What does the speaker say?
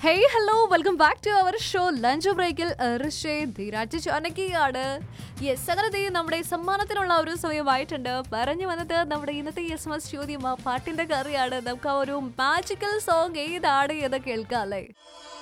Hey hello welcome back to our show lunch ബ്രേക്കിൽ Dheeraj ചാനകിയാണ്. Yes, അങ്ങനെ നമ്മുടെ സമ്മാനത്തിനുള്ള ഒരു സമയമായിട്ടുണ്ട്. പറഞ്ഞു വന്നത് നമ്മുടെ ഇന്നത്തെ യെസ് ചോദ്യം ആ പാട്ടിന്റെ കറിയാണ്. നമുക്ക് ആ ഒരു മാജിക്കൽ സോങ് ഏതാണ് എന്ന് കേൾക്കാം അല്ലേ.